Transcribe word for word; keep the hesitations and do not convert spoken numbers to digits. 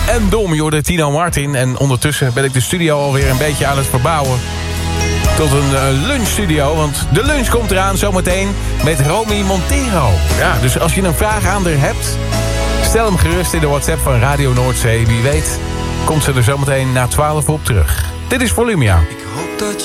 en Dom, je hoorde Tino Martin. En ondertussen ben ik de studio alweer een beetje aan het verbouwen tot een uh, lunchstudio. Want de lunch komt eraan zometeen met Romy Montero. Ja, dus als je een vraag aan haar hebt, stel hem gerust in de WhatsApp van Radio Noordzee. Wie weet komt ze er zometeen na twaalf op terug. Dit is Volumia. Ik hoop dat